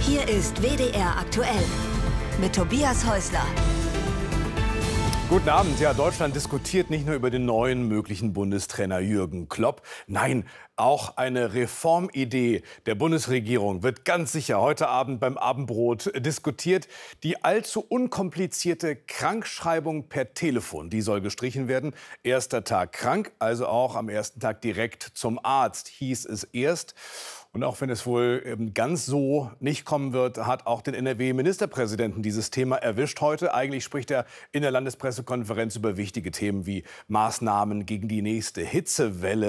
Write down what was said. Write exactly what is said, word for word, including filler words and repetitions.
Hier ist W D R aktuell mit Tobias Häusler. Guten Abend. Ja, Deutschland diskutiert nicht nur über den neuen möglichen Bundestrainer Jürgen Klopp. Nein, auch eine Reformidee der Bundesregierung wird ganz sicher heute Abend beim Abendbrot diskutiert. Die allzu unkomplizierte Krankschreibung per Telefon, die soll gestrichen werden. Erster Tag krank, also auch am ersten Tag direkt zum Arzt, hieß es erst. Und auch wenn es wohl ganz so nicht kommen wird, hat auch den N R W-Ministerpräsidenten dieses Thema erwischt heute. Eigentlich spricht er in der Landespressekonferenz über wichtige Themen wie Maßnahmen gegen die nächste Hitzewelle.